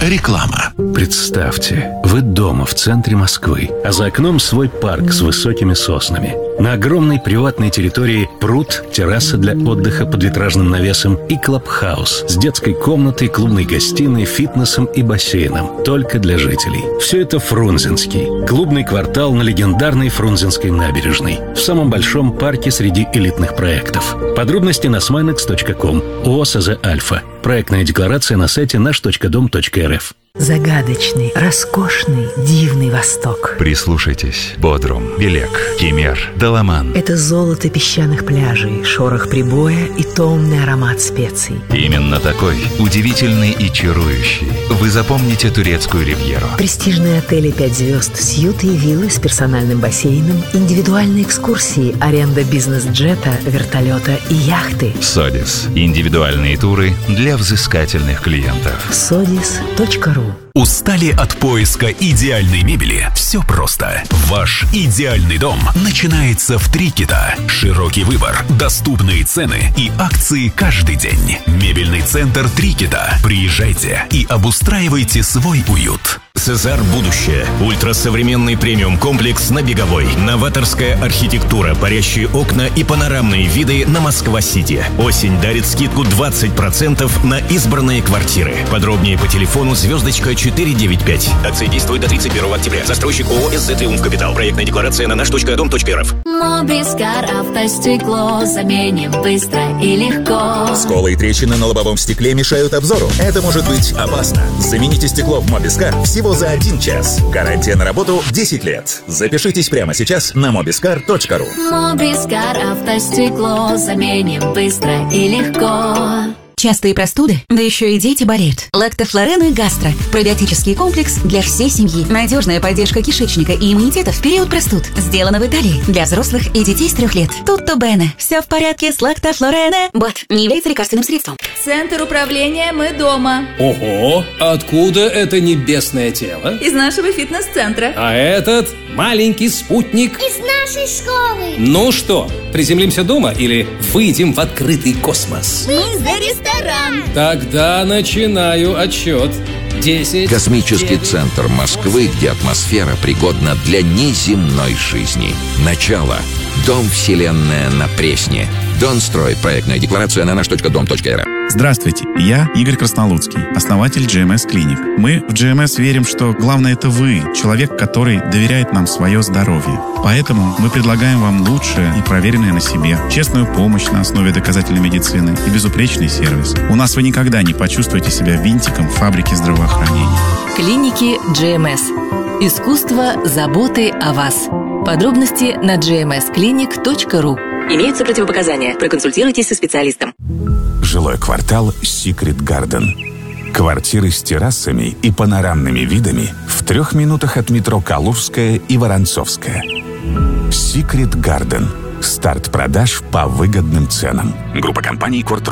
Реклама. Представьте, вы дома в центре Москвы, а за окном свой парк с высокими соснами. На огромной приватной территории пруд, терраса для отдыха под витражным навесом и клабхаус с детской комнатой, клубной гостиной, фитнесом и бассейном. Только для жителей. Все это Фрунзенский. Клубный квартал на легендарной Фрунзенской набережной. В самом большом парке среди элитных проектов. Подробности на sminex.com. ООО «СЗ Альфа». Проектная декларация на сайте наш.дом.рф. Загадочный, роскошный, дивный Восток. Прислушайтесь. Бодрум, Белек, Кемер, Даламан. Это золото песчаных пляжей, шорох прибоя и томный аромат специй. Именно такой, удивительный и чарующий. Вы запомните турецкую ривьеру. Престижные отели 5 звезд, сьюты и виллы с персональным бассейном, индивидуальные экскурсии, аренда бизнес-джета, вертолета и яхты. Содис. Индивидуальные туры для взыскательных клиентов. sodis.ru. Устали от поиска идеальной мебели? Все просто. Ваш идеальный дом начинается в 3 Кита. Широкий выбор, доступные цены и акции каждый день. Мебельный центр 3 Кита. Приезжайте и обустраивайте свой уют. Сезар Будущее. Ультрасовременный премиум-комплекс на Беговой. Новаторская архитектура, парящие окна и панорамные виды на Москва-Сити. Осень дарит скидку 20% на избранные квартиры. Подробнее по телефону звездочка 495. Акция действует до 31 октября. Застройщик ООО «СЗ Триумф Капитал». Проектная декларация на наш.дом.рф. Мобискар автостекло заменим быстро и легко. Сколы и трещины на лобовом стекле мешают обзору. Это может быть опасно. Замените стекло в Мобискар всего за 1 час. Гарантия на работу 10 лет. Запишитесь прямо сейчас на mobiscar.ru. Мобискар автостекло заменим быстро и легко. Частые простуды? Да еще и дети болеют. Лактофлорен и гастро. Пробиотический комплекс для всей семьи. Надежная поддержка кишечника и иммунитета в период простуд. Сделано в Италии. Для взрослых и детей с 3 лет. Tutto bene. Все в порядке с лактофлорене. БАД не является лекарственным средством. Центр управления «Мы дома». Ого! Откуда это небесное тело? Из нашего фитнес-центра. А этот маленький спутник? Из нашей школы. Ну что, приземлимся дома или выйдем в открытый космос? Мы за ресторан. Тогда начинаю отсчет. 10. Космический 9. центр Москвы, где атмосфера пригодна для неземной жизни. Начало. Дом «Вселенная» на Пресне. Донстрой. Проектная декларация на наш.дом.рф. Здравствуйте, я Игорь Краснолуцкий, основатель GMS Clinic. Мы в GMS верим, что главное это вы, человек, который доверяет нам свое здоровье. Поэтому мы предлагаем вам лучшее и проверенное на себе, честную помощь на основе доказательной медицины и безупречный сервис. У нас вы никогда не почувствуете себя винтиком в фабрике здравоохранения. Клиники GMS. Искусство заботы о вас. Подробности на gmsclinic.ru. Имеются противопоказания. Проконсультируйтесь со специалистом. Жилой квартал Secret Garden. Квартиры с террасами и панорамными видами в 3 минутах от метро Калужская и Воронцовская. Secret Garden. Старт продаж по выгодным ценам. Группа компаний «Корт».